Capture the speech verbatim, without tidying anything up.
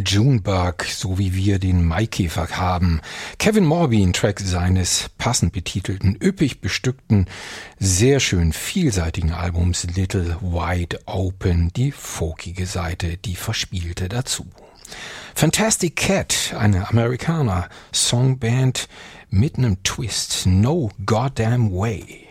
Junebug, so wie wir den Maikäfer haben. Kevin Morby, ein Track seines passend betitelten, üppig bestückten, sehr schön vielseitigen Albums Little Wide Open, die folkige Seite, die verspielte dazu. Fantastic Cat, eine Amerikaner-Songband mit einem Twist, No Goddamn Way.